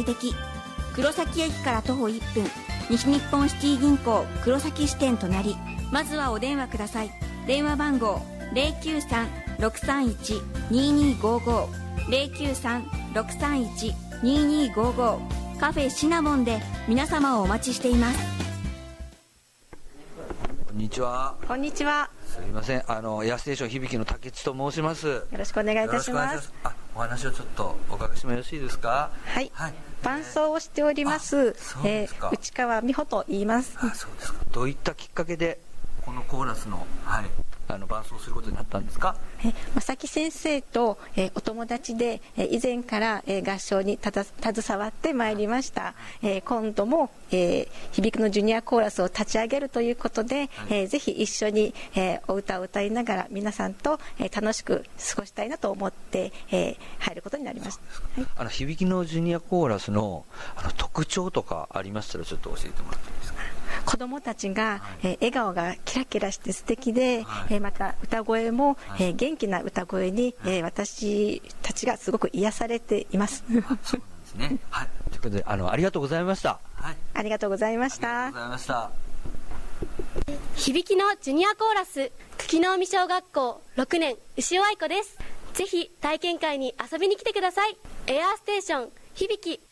的。黒崎駅から徒歩1分、西日本シティ銀行黒崎支店隣。まずはお電話ください。電話番号 093-631-2255 093-631-2255 カフェシナモンで皆様をお待ちしています。 こんにちは。 こんにちは。 すみません、ヤステーション響の竹内と申します。よろしくお願いいたします。 お話をちょっとお伺いしてもよろしいですか。 はい、伴奏をしております内川美穂と言います。 そうですか。どういったきっかけでこのコーラスの、伴奏することになったんですか。 正木先生と、お友達で、以前から、合唱に携わってまいりました。今度も、響くのジュニアコーラスを立ち上げるということで、ぜひ一緒に、お歌を歌いながら皆さんと、楽しく過ごしたいなと思って、入ることになりました。 響きのジュニアコーラスの、特徴とかありましたらちょっと教えてもらっていいですか。 子どもたちが、笑顔がキラキラして素敵で、また歌声も、元気な歌声に、私たちがすごく癒されています。 そうなんですね。ということでありがとうございました。 ありがとうございました。 ありがとうございました。 響きのジュニアコーラス久喜能美小学校6年牛尾愛子です。ぜひ体験会に遊びに来てください。エアーステーション響き。